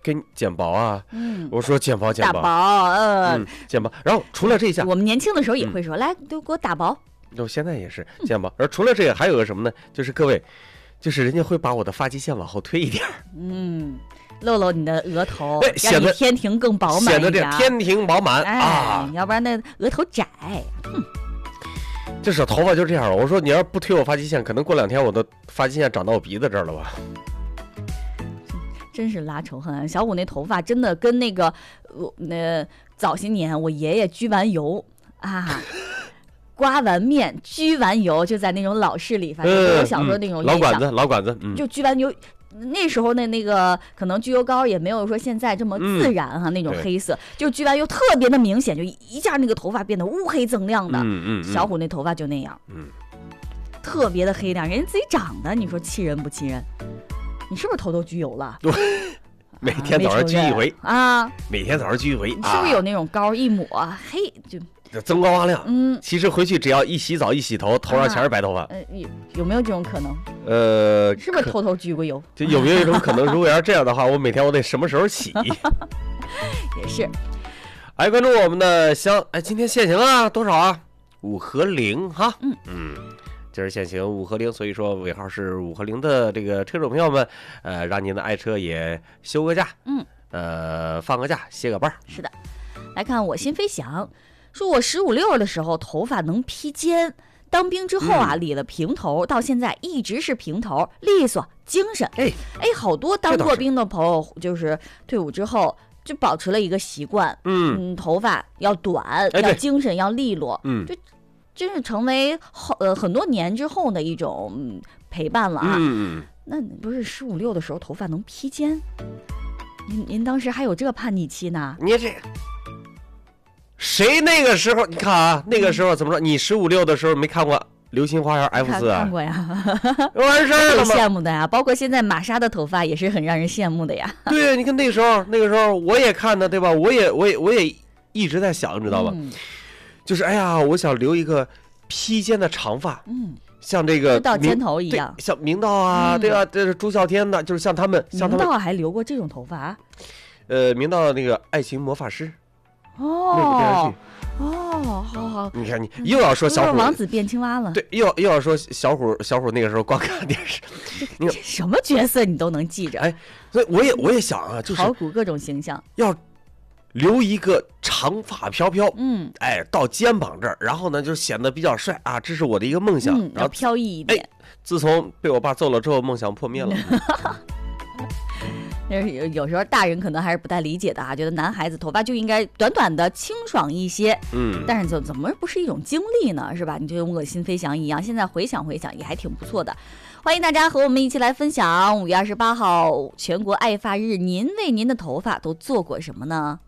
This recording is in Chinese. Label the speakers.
Speaker 1: 跟剪薄啊。我说剪薄，
Speaker 2: 打薄，
Speaker 1: 剪薄。然后除了这项，
Speaker 2: 我们年轻的时候也会说，来都给我打薄。
Speaker 1: 我现在也是剪薄。而除了这个，还有个什么呢？就是各位，就是人家会把我的发际线往后推一点。
Speaker 2: 露露你的额头，
Speaker 1: 显得
Speaker 2: 天庭更饱满，
Speaker 1: 显得这天庭饱满啊！
Speaker 2: 要不然那额头窄。
Speaker 1: 就是头发就这样了。我说你要不推我发际线，可能过2天我的发际线长到我鼻子这儿了吧？
Speaker 2: 真是拉仇恨啊！小虎那头发真的跟那个早些年我爷爷焗完油啊。刮完面焗完油，就在那种老式理发店，我小时候那种
Speaker 1: 老管子，
Speaker 2: 就焗完油。那时候那个可能焗油膏也没有说现在这么自然那种黑色，就焗完油特别的明显，就一下那个头发变得乌黑锃亮的。小虎那头发就那样，特别的黑亮，人家自己长的，你说气人不气人？你是不是偷焗油了？
Speaker 1: 对，每天早上焗一回
Speaker 2: 啊，
Speaker 1: 每天早上焗一回，
Speaker 2: 你是不是有那种膏一抹，嘿就。
Speaker 1: 增光发亮。其实回去只要一洗澡一洗头，头上全是白头发。
Speaker 2: 有没有这种可能？是不是偷偷焗过油？
Speaker 1: 就有没有一种可能，如果要是这样的话，我每天我得什么时候洗？
Speaker 2: 也是。
Speaker 1: 来关注我们的今天限行啊多少啊？5和0哈。今儿限行5和0，所以说尾号是5和0的这个车主朋友们，让您的爱车也休个假，放个假，歇个班。
Speaker 2: 是的。来看我心飞翔。说我15、16的时候头发能披肩，当兵之后理了平头，到现在一直是平头，利索精神。好多当过兵的朋友就是退伍之后就保持了一个习惯，头发要短，要精神，要利落，就真是成为很多年之后的一种陪伴了啊。那不是15、16的时候头发能披肩？您当时还有这叛逆期呢？
Speaker 1: 你这。谁那个时候？你看啊，那个时候怎么说？你15、16的时候没看过《流星花园 F4》啊？
Speaker 2: 看过呀，
Speaker 1: 完事儿了吗？
Speaker 2: 羡慕的呀，包括现在玛莎的头发也是很让人羡慕的呀。
Speaker 1: 对，你看那个时候我也看的，对吧？我也一直在想，知道吧？就是哎呀，我想留一个披肩的长发，像这个
Speaker 2: 到肩头一样，
Speaker 1: 像明道啊，对吧？这是朱孝天的，就是像他们，
Speaker 2: 明道还留过这种头发啊？
Speaker 1: 明道那个《爱情魔法师》。那个电视剧好，你看你又要说小虎
Speaker 2: 王子变青蛙了，
Speaker 1: 对，又要说小虎那个时候光看电视，
Speaker 2: 你什么角色你都能记着，
Speaker 1: 所以我也想啊，就是
Speaker 2: 考古各种形象，
Speaker 1: 要留一个长发飘飘，到肩膀这儿，然后呢就显得比较帅啊，这是我的一个梦想，然后
Speaker 2: 飘逸一点。
Speaker 1: 自从被我爸揍了之后，梦想破灭了。
Speaker 2: 有时候大人可能还是不太理解的觉得男孩子头发就应该短短的清爽一些，但是怎么不是一种经历呢？是吧？你就跟恶心飞翔一样，现在回想也还挺不错的。欢迎大家和我们一起来分享5月28号全国爱发日，您为您的头发都做过什么呢？